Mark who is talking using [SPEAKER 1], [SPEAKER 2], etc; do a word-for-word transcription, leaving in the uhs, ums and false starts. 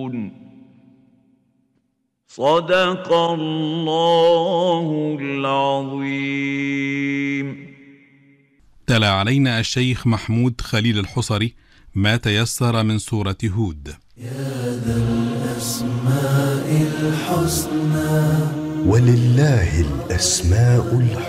[SPEAKER 1] صدق الله العظيم.
[SPEAKER 2] تلا علينا الشيخ محمود خليل الحصري ما تيسر من سورة هود.
[SPEAKER 3] يا ذا الأسماء الحسنى ولله الأسماء الحسنى